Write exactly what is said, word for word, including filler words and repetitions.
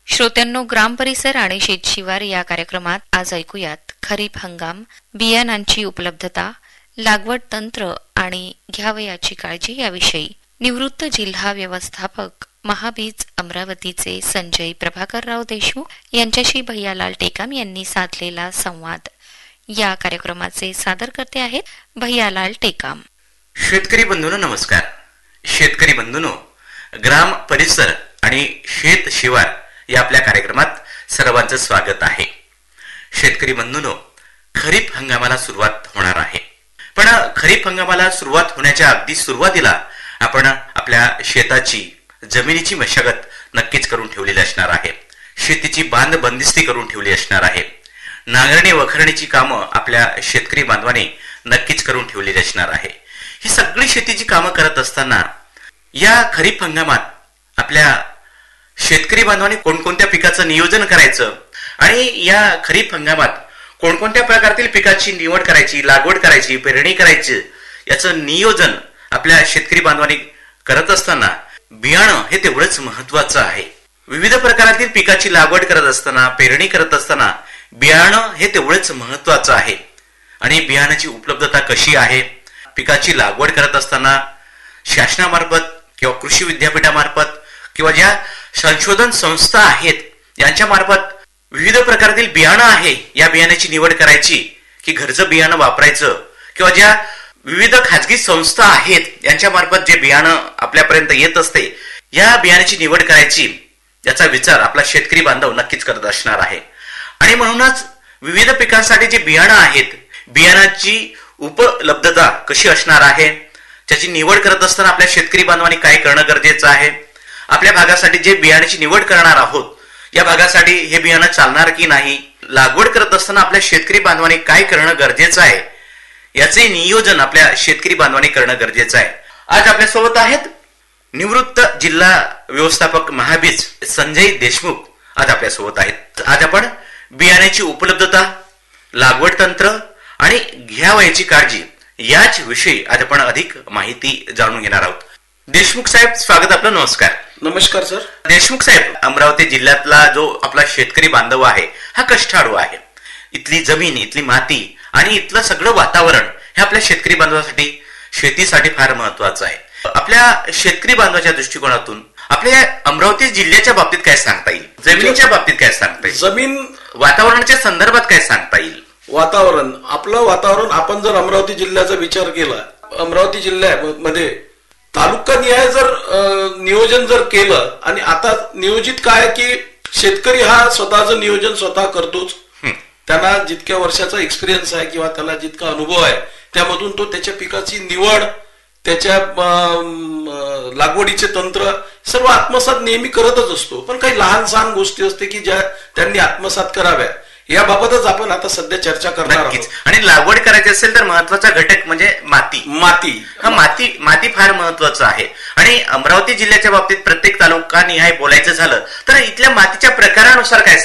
श्रोत्यांनो, ग्राम परिसर आणि शेतशिवार या कार्यक्रमात आज ऐकूयात खरीप हंगाम, बियाणांची उपलब्धता, लागवड तंत्र आणि घ्यावयाची काळजी याविषयी निवृत्त जिल्हा व्यवस्थापक महाबीज अमरावतीचे संजय प्रभाकरराव देशमुख यांच्याशी भैयालाल टेकाम यांनी साधलेला संवाद. या कार्यक्रमाचे सादरकर्ते आहेत भैयालाल टेकाम. शेतकरी बंधूंनो नमस्कार. शेतकरी बंधूंनो, ग्राम परिसर आणि शेत शिवार या आपल्या कार्यक्रमात सर्वांचं स्वागत आहे. शेतकरी बंधूंनो, खरीप हंगामाला सुरुवात होणार आहे. पण खरीप हंगामाला सुरुवात होण्याच्या अगदी सुरुवातीला आपण आपल्या शेताची जमिनीची मशागत नक्कीच करून ठेवलेली असणार आहे. शेतीची बांध बंदिस्ती करून ठेवली असणार आहे. नांगरणी वखरणीची कामं आपल्या शेतकरी बांधवांनी नक्कीच करून ठेवलेली असणार आहे. ही सगळी शेतीची कामं करत असताना या खरीप हंगामात आपल्या शेतकरी बांधवांनी कोणकोणत्या पिकाचं नियोजन करायचं आणि या खरीप हंगामात कोणकोणत्या प्रकारतील पिकाची निवड करायची, लागवड करायची, पेरणी करायची याचं नियोजन आपल्या शेतकरी बांधवांनी करत असताना बियाणं हे तेवढंच महत्वाचं आहे. विविध प्रकारातील पिकाची लागवड करत असताना, पेरणी करत असताना बियाणं हे तेवढंच महत्वाचं आहे. आणि बियाणाची उपलब्धता कशी आहे, पिकाची लागवड करत असताना शासनामार्फत किंवा कृषी विद्यापीठामार्फत किंवा ज्या संशोधन संस्था आहेत यांच्या मार्फत विविध प्रकारातील बियाणं आहे, या बियाण्याची निवड करायची की घरचं बियाणं वापरायचं, किंवा ज्या विविध खाजगी संस्था आहेत यांच्या मार्फत जे बियाणं आपल्यापर्यंत येत असते या बियाण्याची निवड करायची, याचा विचार आपला शेतकरी बांधव नक्कीच करत असणार आहे. आणि म्हणूनच विविध पिकांसाठी जे बियाणं आहेत, बियाणाची उपलब्धता कशी असणार आहे, त्याची निवड करत असताना आपल्या शेतकरी बांधवांनी काय करणं गरजेचं आहे, आपल्या भागासाठी जे बियाण्याची निवड करणार आहोत या भागासाठी हे बियाणं चालणार की नाही, लागवड करत असताना आपल्या शेतकरी बांधवांनी काय करणं गरजेचं आहे याचे नियोजन आपल्या शेतकरी बांधवांनी करणं गरजेचं आहे. आज आपल्यासोबत आहेत निवृत्त जिल्हा व्यवस्थापक महाबीज संजय देशमुख आज आपल्यासोबत आहेत. आज आपण बियाण्याची उपलब्धता, लागवड तंत्र आणि घ्यावयाची काळजी याच विषयी आज आपण अधिक माहिती जाणून घेणार आहोत. देशमुख साहेब, स्वागत आपलं. नमस्कार. नमस्कार सर. देशमुख साहेब, अमरावती जिल्ह्यातला जो आपला शेतकरी बांधव आहे हा कष्टाळू आहे. इथली जमीन, इथली माती आणि इथलं सगळं वातावरण हे आपल्या शेतकरी बांधवासाठी, शेतीसाठी फार महत्वाचं आहे. आपल्या शेतकरी बांधवाच्या दृष्टिकोनातून आपल्या अमरावती जिल्ह्याच्या बाबतीत काय सांगता येईल, जमिनीच्या बाबतीत काय सांगता येईल, जमीन वातावरणाच्या संदर्भात काय सांगता येईल? वातावरण, आपलं वातावरण, आपण जर अमरावती जिल्ह्याचा विचार केला, अमरावती जिल्ह्यामध्ये तालुकानिहाय जर नियोजन जर केलं, आणि आता नियोजित काय की शेतकरी हा स्वतःचं नियोजन स्वतः करतोच. त्यांना जितक्या वर्षाचा एक्सपिरियन्स आहे किंवा त्याला जितका अनुभव आहे त्यामधून तो त्याच्या पिकाची निवड, त्याच्या लागवडीचे तंत्र सर्व आत्मसात नेहमी करतच असतो. पण काही लहान सहान गोष्टी असते की ज्या त्यांनी आत्मसात कराव्या, याबाबतच आपण आता सध्या चर्चा करणार आहोत. आणि लागवड करायची असेल तर महत्वाचा घटक म्हणजे माती. माती हा माती माती फार महत्वाचं आहे. आणि अमरावती जिल्ह्याच्या बाबतीत प्रत्येक तालुका निहाय बोलायचं झालं तर इथल्या मातीच्या प्रकारानुसार काय